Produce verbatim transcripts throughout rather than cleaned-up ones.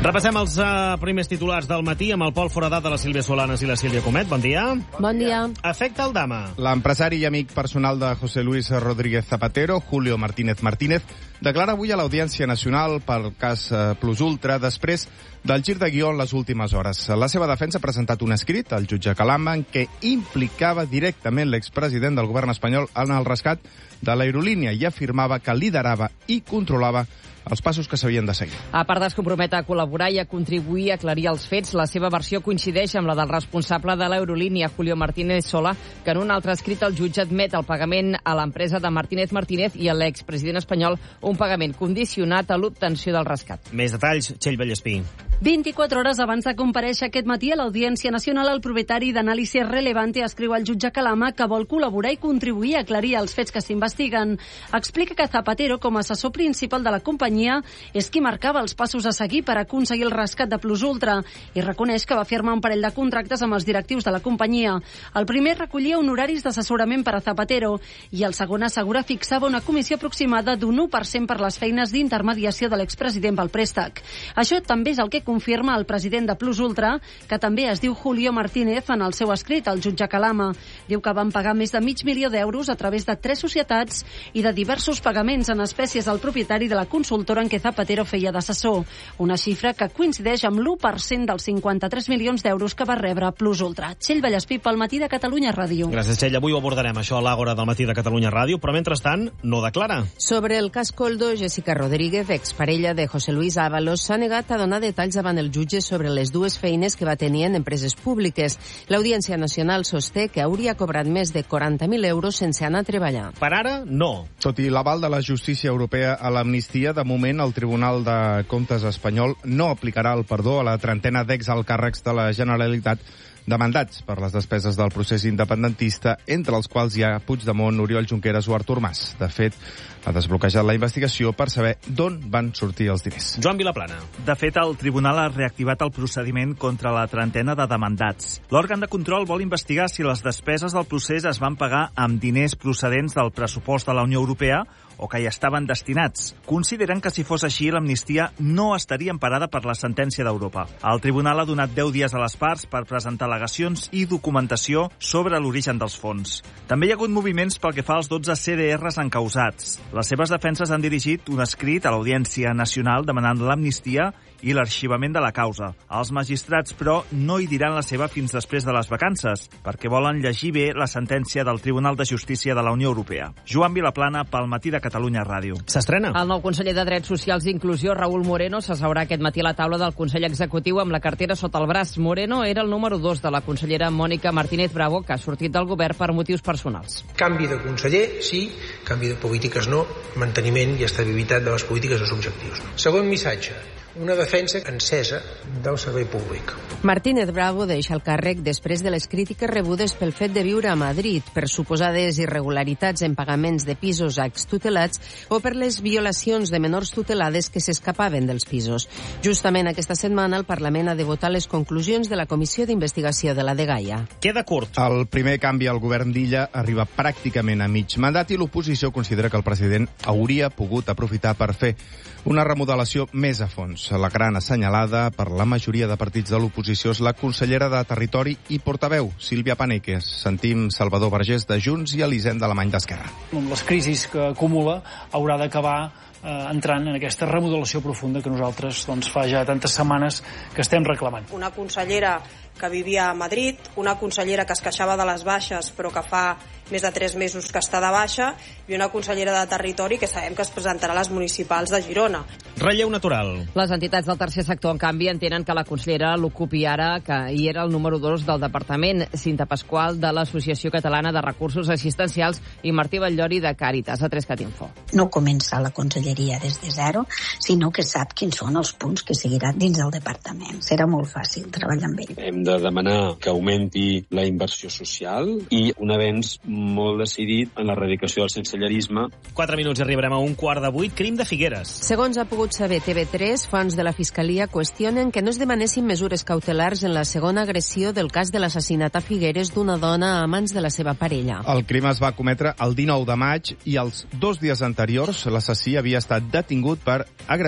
Repassem els uh, primers titulars del matí amb el Pol Foradat de la Sílvia Solanas i la Sílvia Comet. Bon dia. Bon dia. Afecta el Dama. L'empresari i amic personal de José Luis Rodríguez Zapatero, Julio Martínez Martínez, declara avui a l'Audiència Nacional pel cas Plus Ultra després del gir de guió en les últimes hores. La seva defensa ha presentat un escrit al jutge Calama en què implicava directament l'expresident del govern espanyol en el rescat de l'aerolínia i afirmava que liderava i controlava els passos que s'havien de seguir. A part es compromet a col·laborar i a contribuir a aclarir els fets, la seva versió coincideix amb la del responsable de l'aerolínia, Julio Martínez Sola, que en un altre escrit el jutge admet el pagament a l'empresa de Martínez Martínez i a l'expresident espanyol un pagament condicionat a l'obtenció del rescat. Més detalls, Txell Vallespí. vint-i-quatre hores abans de comparèixer aquest matí a l'Audiència Nacional, el propietari d'Anàlisi Relevante escriu al jutge Calama que vol col·laborar i contribuir a aclarir els fets que s'investiguen. Explica que Zapatero, com a assessor principal de la companyia, és qui marcava els passos a seguir per aconseguir el rescat de Plus Ultra i reconeix que va firmar un parell de contractes amb els directius de la companyia. El primer recollia honoraris d'assessorament per a Zapatero i el segon assegura fixava una comissió aproximada d'un u per cent per les feines d'intermediació de l'expresident pel préstec. Això també és el que confirma el president de Plus Ultra, que també es diu Julio Martínez en el seu escrit al jutge Calama. Diu que van pagar més de mig milió d'euros a través de tres societats i de diversos pagaments en espècies al propietari de la consultora en què Zapatero feia d'assessor. Una xifra que coincideix amb l'u per cent dels cinquanta-tres milions d'euros que va rebre Plus Ultra. Txell Vallespí pel Matí de Catalunya Ràdio. Gràcies, Txell. Avui ho abordarem, això, a l'Àgora del Matí de Catalunya Ràdio, però mentrestant no declara. Sobre el cas Koldo, Jessica Rodríguez, exparella de José Luis Ábalos, s'ha negat a donar detalls davant el jutge sobre les dues feines que va tenir en empreses públiques. L'Audiència Nacional sosté que hauria cobrat més de quaranta mil euros sense anar a treballar. Per ara, no. Tot i l'aval de la justícia europea a l'amnistia, de moment el Tribunal de Comptes espanyol no aplicarà el perdó a la trentena d'exalcàrrecs de la Generalitat demandats per les despeses del procés independentista, entre els quals hi ha Puigdemont, Oriol Junqueras o Artur Mas. De fet, ha desbloquejat la investigació per saber d'on van sortir els diners. Joan Vilaplana. De fet, el tribunal ha reactivat el procediment contra la trentena de demandats. L'òrgan de control vol investigar si les despeses del procés es van pagar amb diners procedents del pressupost de la Unió Europea o que hi estaven destinats. Consideren que si fos així, l'amnistia no estaria emparada per la sentència d'Europa. El tribunal ha donat deu dies a les parts per presentar al·legacions i documentació sobre l'origen dels fons. També hi ha hagut moviments pel que fa als dotze C D Rs encausats. Les seves defenses han dirigit un escrit a l'Audiència Nacional demanant l'amnistia i l'arxivament de la causa. Els magistrats, però, no hi diran la seva fins després de les vacances, perquè volen llegir bé la sentència del Tribunal de Justícia de la Unió Europea. Joan Vilaplana, pel Matí de Catalunya Ràdio. S'estrena. El nou conseller de Drets Socials i Inclusió, Raúl Moreno, s'asseurà aquest matí a la taula del Consell Executiu amb la cartera sota el braç. Moreno era el número dos de la consellera Mònica Martínez Bravo, que ha sortit del govern per motius personals. Canvi de conseller, sí. Canvi de polítiques, no. Manteniment i estabilitat de les polítiques dels objectius. Segon missatge. Una defensa encesa del servei públic. Martínez Bravo deixa el càrrec després de les crítiques rebudes pel fet de viure a Madrid per suposades irregularitats en pagaments de pisos a extutelats o per les violacions de menors tutelades que s'escapaven dels pisos. Justament aquesta setmana el Parlament ha de votar les conclusions de la Comissió d'Investigació de la Dgaia. Queda curt. El primer canvi al govern d'Illa arriba pràcticament a mig mandat i l'oposició considera que el president hauria pogut aprofitar per fer una remodelació més a fons. La gran assenyalada per la majoria de partits de l'oposició és la consellera de Territori i portaveu, Sílvia Paneques. Sentim Salvador Vergés de Junts i Elisenda d'Alemany d'Esquerra. Amb les crisis que acumula haurà d'acabar eh, entrant en aquesta remodelació profunda que nosaltres doncs, fa ja tantes setmanes que estem reclamant. Una consellera que vivia a Madrid, una consellera que es queixava de les baixes però que fa més de tres mesos que està de baixa, i una consellera de Territori que sabem que es presentarà a les municipals de Girona. Relleu natural. Les entitats del tercer sector, en canvi, entenen que la consellera l'ocupi ara, que hi era el número dos del departament, Cinta Pasqual, de l'Associació Catalana de Recursos Assistencials, i Martí Batllori, de Càritas, a tres cat info. No comença la conselleria des de zero, sinó que sap quins són els punts que seguirà dins del departament. Serà molt fàcil treballar amb ell. Hem de demanar que augmenti la inversió social i un avenç molt decidit en l'erradicació del sensellerisme. Quatre minuts i arribarem a un quart de vuit. Crim de Figueres. Segons ha pogut saber T V tres, fonts de la Fiscalia qüestionen que no es demanessin mesures cautelars en la segona agressió del cas de l'assassinat a Figueres d'una dona a mans de la seva parella. El crim es va cometre el dinou de maig i els dos dies anteriors l'assassí havia estat detingut per agressió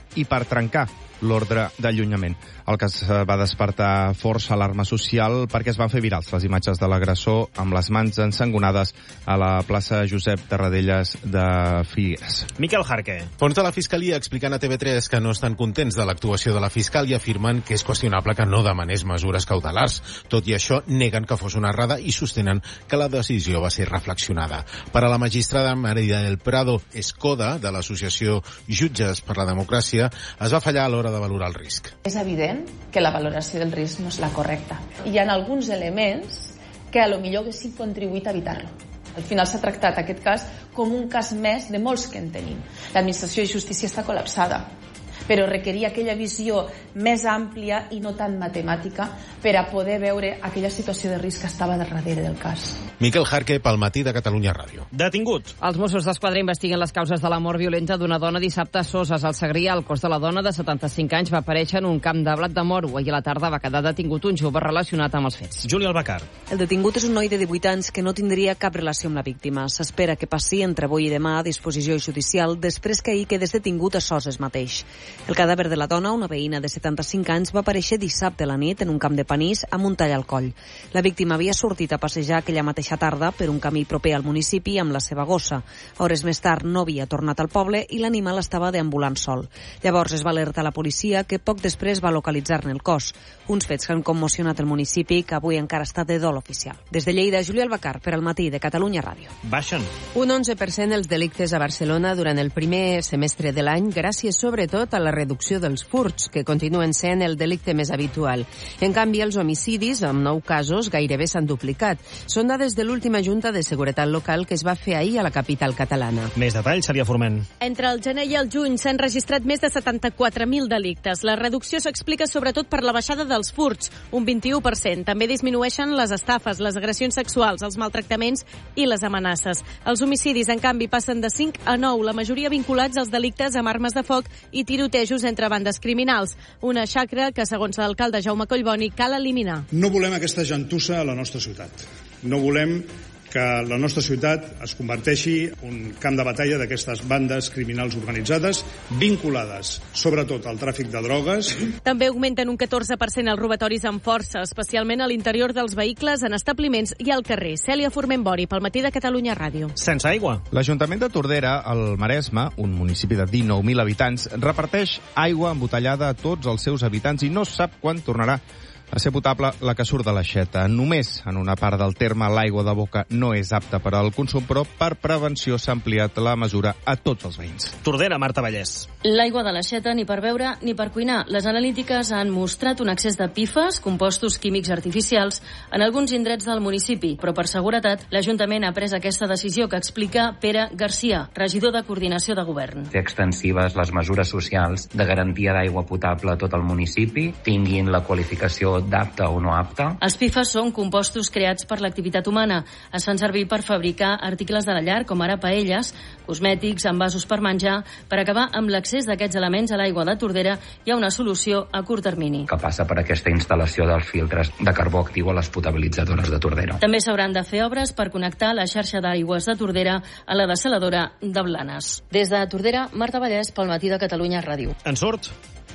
i per trencar l'ordre d'allunyament. El cas va despertar força alarma social perquè es van fer virals les imatges de l'agressor amb les mans ensangonades a la plaça Josep Tarradellas de Figueres. Miquel Jarque. Fons de la Fiscalia expliquen a T V tres que no estan contents de l'actuació de la fiscal i afirmen que és qüestionable que no demanés mesures cautelars. Tot i això, neguen que fos una errada i sostenen que la decisió va ser reflexionada. Per a la magistrada María del Prado Escoda, de l'associació Jutges per la Democràcia, es va fallar a l'hora de valorar el risc. És evident que la valoració del risc no és la correcta. Hi ha alguns elements que a lo millor haguessin contribuït a evitar-lo. Al final s'ha tractat aquest cas com un cas més de molts que en tenim. L'administració de justícia està col·lapsada, però requeria aquella visió més àmplia i no tan matemàtica per a poder veure aquella situació de risc que estava darrere del cas. Miquel Jarque, pel Matí de Catalunya Ràdio. Detingut. Els Mossos d'Esquadra investiguen les causes de la mort violenta d'una dona dissabte a Soses, al Segrià. El cos de la dona, de setanta-cinc anys, va aparèixer en un camp de blat de moro. Ahir a la tarda va quedar detingut un jove relacionat amb els fets. Júlia Albacar. El detingut és un noi de divuit anys que no tindria cap relació amb la víctima. S'espera que passi entre avui i demà a disposició judicial després que ahir quedés detingut a Soses mateix. El cadàver de la dona, una veïna de setanta-cinc anys, va aparèixer dissabte a la nit en un camp de panís amb un tall al coll. La víctima havia sortit a passejar aquella mateixa tarda per un camí proper al municipi amb la seva gossa. Hores més tard no havia tornat al poble i l'animal estava deambulant sol. Llavors es va alertar la policia, que poc després va localitzar-ne el cos. Uns fets que han commocionat el municipi, que avui encara està de dol oficial. Des de Lleida, Júlia Albacar, per al Matí de Catalunya Ràdio. Baixen. Un onze per cent els delictes a Barcelona durant el primer semestre de l'any, gràcies sobretot a la reducció dels furts, que continuen sent el delicte més habitual. En canvi, els homicidis, amb nou casos, gairebé s'han duplicat. Són dades de l'última Junta de Seguretat Local que es va fer ahir a la capital catalana. Més detalls, Celia Forment. Entre el gener i el juny s'han registrat més de setanta-quatre mil delictes. La reducció s'explica sobretot per la baixada dels furts, un vint-i-u per cent. També disminueixen les estafes, les agressions sexuals, els maltractaments i les amenaces. Els homicidis, en canvi, passen de cinc a nou, la majoria vinculats als delictes amb armes de foc i tirotejos entre bandes criminals. Una xacra que, segons l'alcalde Jaume Collboni, cal eliminar. No volem aquesta gentussa a la nostra ciutat. No volem que la nostra ciutat es converteixi en un camp de batalla d'aquestes bandes criminals organitzades vinculades, sobretot, al tràfic de drogues. També augmenten un catorze per cent els robatoris amb força, especialment a l'interior dels vehicles, en establiments i al carrer. Cèlia Forment-Bori, pel Matí de Catalunya Ràdio. Sense aigua. L'Ajuntament de Tordera, al Maresme, un municipi de dinou mil habitants, reparteix aigua embotellada a tots els seus habitants i no sap quan tornarà a ser potable la que surt de l'aixeta. Només en una part del terme l'aigua de boca no és apta per al consum, però per prevenció s'ha ampliat la mesura a tots els veïns. Tordera, Marta Vallès. L'aigua de l'aixeta ni per beure ni per cuinar. Les analítiques han mostrat un excés de pifes, compostos químics artificials, en alguns indrets del municipi, però per seguretat l'Ajuntament ha pres aquesta decisió que explica Pere Garcia, regidor de Coordinació de Govern. Fer extensives les mesures socials de garantia d'aigua potable a tot el municipi, tinguin la qualificació d'apte o no apte. Els pifes són compostos creats per l'activitat humana. Es fan servir per fabricar articles de la llar, com ara paelles, cosmètics, envasos per menjar. Per acabar amb l'accés d'aquests elements a l'aigua de Tordera, hi ha una solució a curt termini. Que passa per aquesta instal·lació dels filtres de carbó actiu a les potabilitzadores de Tordera. També s'hauran de fer obres per connectar la xarxa d'aigües de Tordera a la dessaladora de Blanes. Des de Tordera, Marta Vallès, pel Matí de Catalunya Ràdio. En sort.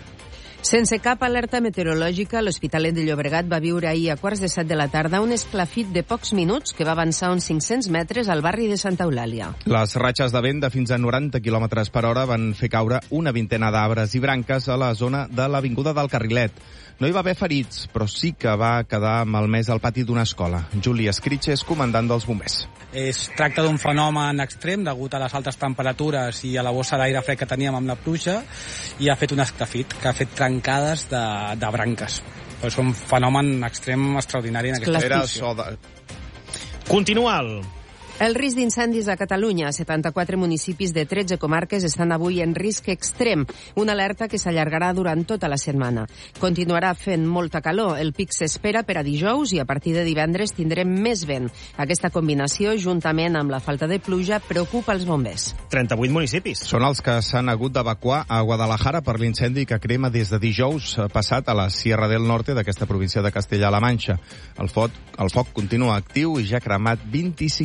Sense cap alerta meteorològica, l'Hospitalet de Llobregat va viure ahir a quarts de set de la tarda un esclafit de pocs minuts que va avançar uns cinc-cents metres al barri de Santa Eulàlia. Les ratxes de vent de fins a noranta quilòmetres per hora van fer caure una vintena d'arbres i branques a la zona de l'Avinguda del Carrilet. No hi va haver ferits, però sí que va quedar malmès al pati d'una escola. Juli Escritxe és comandant dels bombers. Es tracta d'un fenomen extrem degut a les altes temperatures i a la bossa d'aire fred que teníem amb la pluja i ha fet un esclafit que ha fet trencades de, de branques. És un fenomen extrem extraordinari en aquesta situació. Continual. El risc d'incendis a Catalunya. setanta-quatre municipis de tretze comarques estan avui en risc extrem, una alerta que s'allargarà durant tota la setmana. Continuarà fent molta calor. El pic s'espera per a dijous i a partir de divendres tindrem més vent. Aquesta combinació, juntament amb la falta de pluja, preocupa els bombers. trenta-vuit municipis. Són els que s'han hagut d'evacuar a Guadalajara per l'incendi que crema des de dijous passat a la Sierra del Norte d'aquesta província de Castella-La Manxa. El foc, el foc continua actiu i ja ha cremat vint-i-cinc mil hectàrees.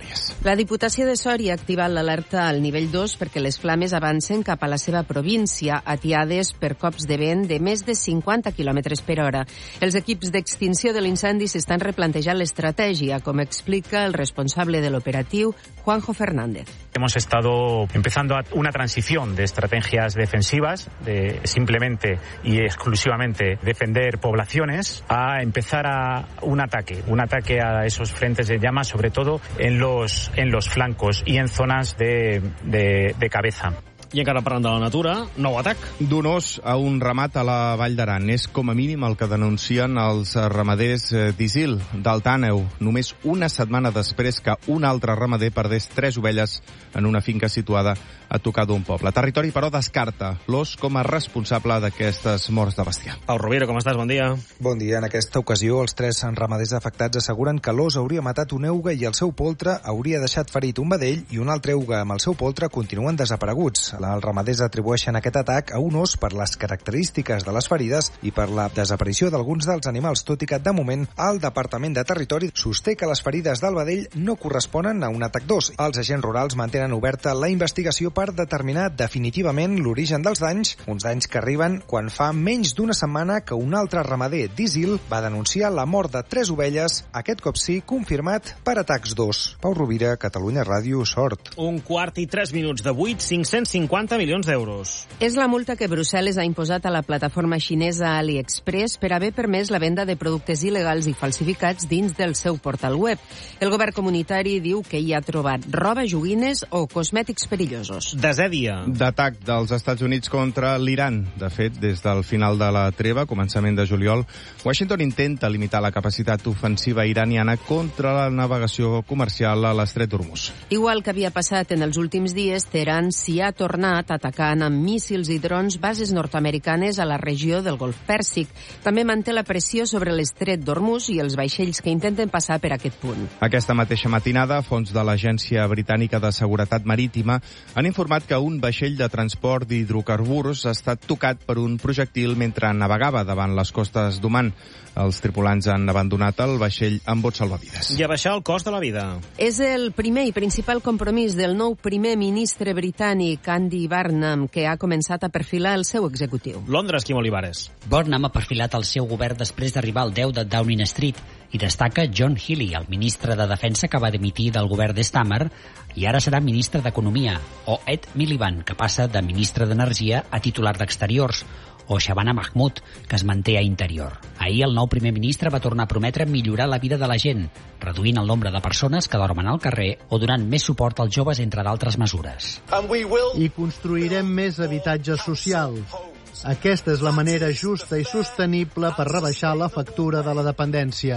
Canàries. La Diputació de Sòria ha activat l'alerta al nivell dos perquè les flames avancen cap a la seva província, atiades per cops de vent de més de cinquanta quilòmetres per hora. Els equips d'extinció de l'incendi s'estan replantejant l'estratègia, com explica el responsable de l'operatiu, Juanjo Fernández. Hemos estado empezando una transición de estrategias defensivas, de simplemente y exclusivamente defender poblaciones, a empezar a un ataque, un ataque a esos frentes de llama, sobre todo en los, en los flancos y en zonas de, de, de cabeza. I encara parlant de la natura, nou atac. D'un os a un ramat a la Vall d'Aran. És com a mínim el que denuncien els ramaders d'Isil, d'Alt Àneu, només una setmana després que un altre ramader perdés tres ovelles en una finca situada a tocar d'un poble. Territori, però, descarta l'os com a responsable d'aquestes morts de bestiar. Pau Rovira, com estàs? Bon dia. Bon dia. En aquesta ocasió, els tres ramaders afectats asseguren que l'os hauria matat un euga i el seu poltre hauria deixat ferit un vedell i un altre euga amb el seu poltre continuen desapareguts. Els ramaders atribueixen aquest atac a un os per les característiques de les ferides i per la desaparició d'alguns dels animals, tot i que, de moment, el Departament de Territori sosté que les ferides del vedell no corresponen a un atac d'os. Els agents rurals mantenen oberta la investigació per determinar definitivament l'origen dels danys, uns danys que arriben quan fa menys d'una setmana que un altre ramader d'Isil va denunciar la mort de tres ovelles, aquest cop sí confirmat per atacs d'os. Pau Rovira, Catalunya Ràdio, Sort. Un quart i tres minuts de vuit, cinc-cents cinquanta milions d'euros. És la multa que Brussel·les ha imposat a la plataforma xinesa AliExpress per haver permès la venda de productes il·legals i falsificats dins del seu portal web. El govern comunitari diu que hi ha trobat roba, joguines o cosmètics perillosos. Desè dia d'atac dels Estats Units contra l'Iran. De fet, des del final de la treva, començament de juliol, Washington intenta limitar la capacitat ofensiva iraniana contra la navegació comercial a l'estret d'Hormuz. Igual que havia passat en els últims dies, Teheran s'hi ha tornat atacant amb míssils i drons bases nord-americanes a la regió del Golf Pèrsic. També manté la pressió sobre l'estret d'Hormuz i els vaixells que intenten passar per aquest punt. Aquesta mateixa matinada, fons de l'Agència Britànica de Seguretat Marítima han informat que un vaixell de transport d'hidrocarburs ha estat tocat per un projectil mentre navegava davant les costes d'Oman. Els tripulants han abandonat el vaixell amb bots salvavides. I a baixar el cost de la vida. És el primer i principal compromís del nou primer ministre britànic, Andy Burnham, que ha començat a perfilar el seu executiu. Londres, Quim Olivares. Burnham ha perfilat el seu govern després d'arribar al deu de Downing Street i destaca John Healey, el ministre de Defensa que va dimitir del govern de Starmer i ara serà ministre d'Economia, o Ed Miliband, que passa de ministre d'Energia a titular d'Exteriors, o Shabana Mahmood, que es manté a Interior. Ahir el nou primer ministre va tornar a prometre millorar la vida de la gent, reduint el nombre de persones que dormen al carrer o donant més suport als joves, entre d'altres mesures. I construirem més habitatges socials. Aquesta és la manera justa i sostenible per rebaixar la factura de la dependència.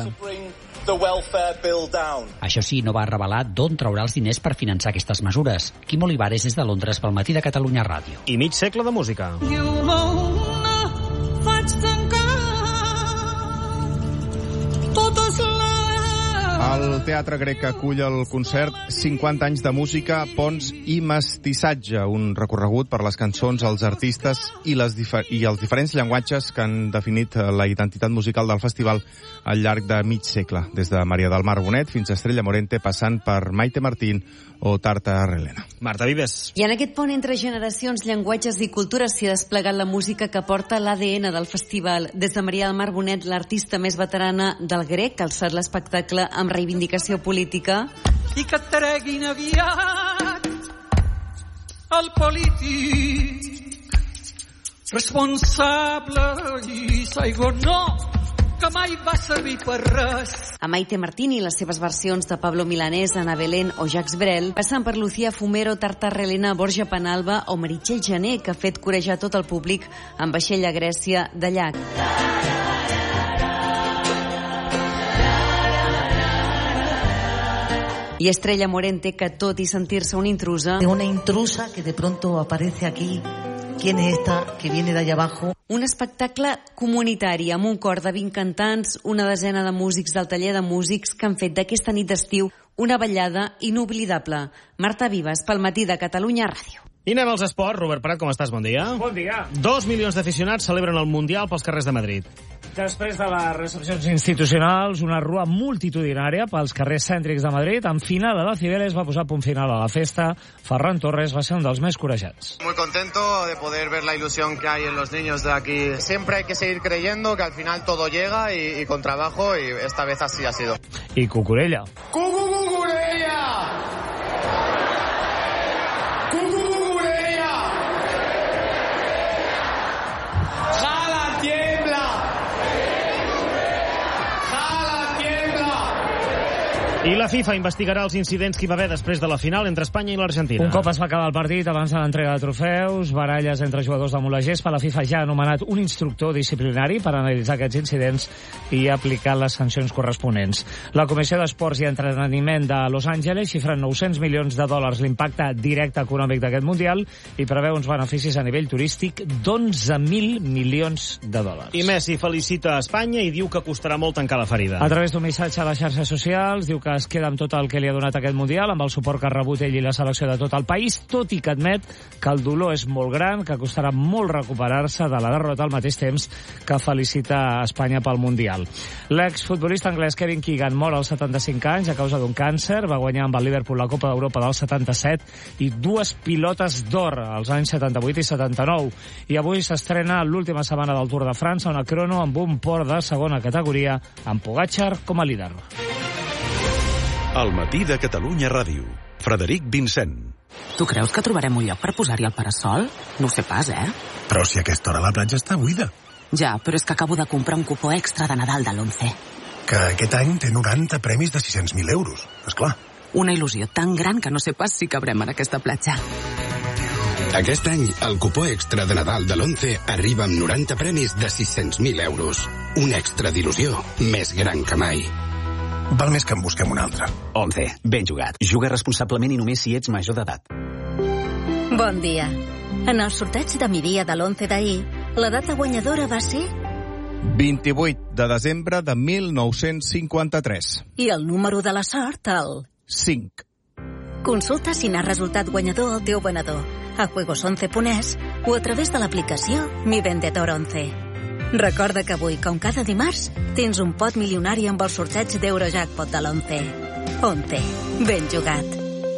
Això sí, no va revelar d'on traurà els diners per finançar aquestes mesures. Quim Olivares és de Londres pel Matí de Catalunya Ràdio. I mig segle de música. Faig tancar totes les... El Teatre Grec acull el concert cinquanta anys de música, ponts i mestissatge, un recorregut per les cançons, els artistes i, les i els diferents llenguatges que han definit la identitat musical del festival al llarg de mig segle, des de Maria del Mar Bonet fins a Estrella Morente, passant per Maite Martín o Tarta Relena. Marta Vives. I en aquest pont entre generacions, llenguatges i cultures s'hi ha desplegat la música que porta l'A D N del festival. Des de Maria del Mar Bonet, l'artista més veterana del Grec, ha alçat l'espectacle amb reivindicació política. I que et treguin aviat el polític responsable i Saigon no, que mai va servir per res. A Maite Martini, les seves versions de Pablo Milanés, Ana Belén o Jacques Brel, passant per Lucía Fumero, Tarta Relena, Borja Penalba o Meritxell Jané, que ha fet corejar tot el públic amb vaixell a Grècia de llac. Y Estrella Morente, que tot i sentir-se una intrusa... Una intrusa que de pronto aparece aquí. ¿Quién es esta que viene de allá abajo? Un espectacle comunitari amb un cor de vint cantants, una desena de músics del taller de músics que han fet d'aquesta nit d'estiu una ballada inoblidable. Marta Vives, pel Matí de Catalunya Ràdio. I anem als esports. Robert Prat, com estàs? Bon dia. Bon dia. Dos milions d'aficionats celebren el Mundial pels carrers de Madrid. Després de les recepcions institucionals, una rua multitudinària pels carrers cèntrics de Madrid. En final, a la Cibeles va posar punt final a la festa. Ferran Torres va ser un dels més corejats. Muy contento de poder ver la ilusión que hay en los niños de aquí. Siempre hay que seguir creyendo que al final todo llega y, y con trabajo, y esta vez así ha sido. I Cucurella. ¡Cucurella! I la FIFA investigarà els incidents que hi va haver després de la final entre Espanya i l'Argentina. Un cop es va acabar el partit, abans de l'entrega de trofeus, baralles entre jugadors damunt la gespa, la FIFA ja ha anomenat un instructor disciplinari per analitzar aquests incidents i aplicar les sancions corresponents. La Comissió d'Esports i Entreteniment de Los Angeles xifra en nou-cents milions de dòlars l'impacte directe econòmic d'aquest Mundial i preveu uns beneficis a nivell turístic d'onze mil milions de dòlars. I Messi felicita a Espanya i diu que costarà molt tancar la ferida. A través d'un missatge a les xarxes socials, diu que es queda amb tot el que li ha donat aquest Mundial, amb el suport que ha rebut ell i la selecció de tot el país, tot i que admet que el dolor és molt gran, que costarà molt recuperar-se de la derrota al mateix temps que felicita a Espanya pel Mundial. L'exfutbolista anglès Kevin Keegan mor als setanta-cinc anys a causa d'un càncer. Va guanyar amb el Liverpool la Copa d'Europa del setanta-set i dues pilotes d'or als anys setanta-vuit i setanta-nou. I avui s'estrena l'última setmana del Tour de França, una crono amb un port de segona categoria, amb Pogačar com a líder. El matí de Catalunya Ràdio. Frederic Vincent. Tu creus que trobarem un lloc per posar-hi el parasol? No ho sé pas, eh? Però si a aquesta hora la platja està buida. Ja, però és que acabo de comprar un cupó extra de Nadal de l'Once. Que aquest any té noranta premis de sis-cents mil euros, esclar. Una il·lusió tan gran que no sé pas si cabrem en aquesta platja. Aquest any, el cupó extra de Nadal de l'Once arriba amb noranta premis de sis-cents mil euros. Un extra d'il·lusió més gran que mai. Val més que en busquem un altre. Once, ben jugat. Juga responsablement i només si ets major d'edat. Bon dia. En el sorteig de migdia de l'Once d'ahir, la data guanyadora va ser... vint-i-vuit de desembre de mil nou-cents cinquanta-tres. I el número de la sort, el... cinc. Consulta si n'ha resultat guanyador el teu venedor a juegos once punt es o a través de l'aplicació Mi Vendedor Once. Recorda que avui, com cada dimarts, tens un pot milionari amb el sorteig d'Eurojackpot de l'Once. Once. Ben jugat.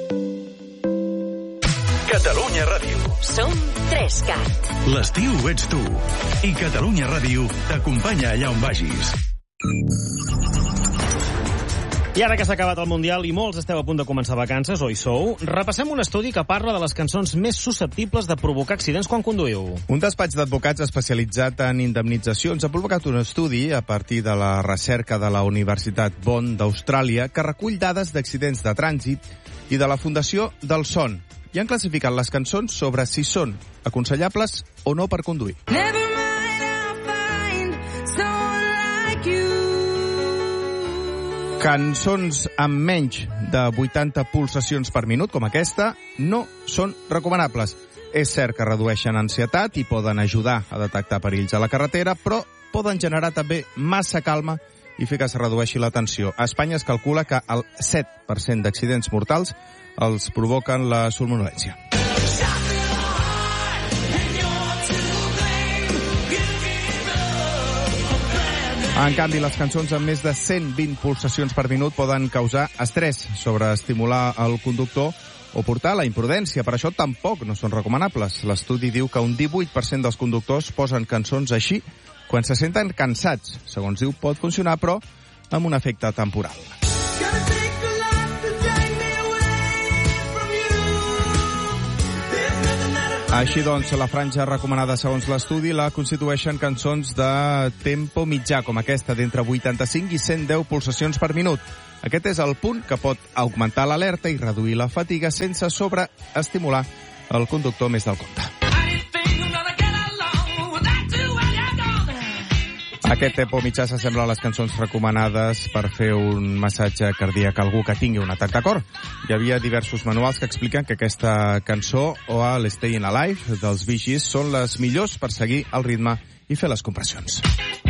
Catalunya Ràdio. Som tres cat. L'estiu ets tu. I Catalunya Ràdio t'acompanya allà on vagis. I ara que s'ha acabat el Mundial i molts esteu a punt de començar vacances, o hi sou, repassem un estudi que parla de les cançons més susceptibles de provocar accidents quan conduïu. Un despatx d'advocats especialitzat en indemnitzacions ha publicat un estudi a partir de la recerca de la Universitat Bond d'Austràlia que recull dades d'accidents de trànsit i de la Fundació del Son. I han classificat les cançons sobre si són aconsellables o no per conduir. Cançons amb menys de vuitanta pulsacions per minut, com aquesta, no són recomanables. És cert que redueixen ansietat i poden ajudar a detectar perills a la carretera, però poden generar també massa calma i fer que es redueixi la tensió. A Espanya es calcula que el set per cent d'accidents mortals els provoquen la somnolència. En canvi, les cançons amb més de cent vint pulsacions per minut poden causar estrès, sobreestimular el conductor o portar a la imprudència. Per això tampoc no són recomanables. L'estudi diu que un divuit per cent dels conductors posen cançons així quan se senten cansats. Segons diu, pot funcionar, però amb un efecte temporal. Així doncs, la franja recomanada segons l'estudi la constitueixen cançons de tempo mitjà, com aquesta, d'entre vuitanta-cinc i cent deu pulsacions per minut. Aquest és el punt que pot augmentar l'alerta i reduir la fatiga sense sobreestimular el conductor més del compte. Aquest tempo mitjà s'assembla a les cançons recomanades per fer un massatge cardíac a algú que tingui un atac de cor. Hi havia diversos manuals que expliquen que aquesta cançó o el Staying Alive dels Bee Gees són les millors per seguir el ritme i fer les compressions.